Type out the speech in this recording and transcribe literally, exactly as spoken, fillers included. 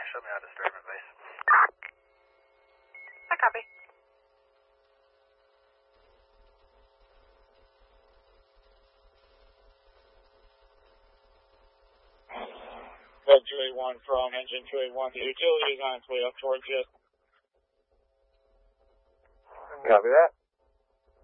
show me how to disturbance base. I copy. Bed two eighty-one from engine two eighty-one. The utility is on its way up towards you. Copy that.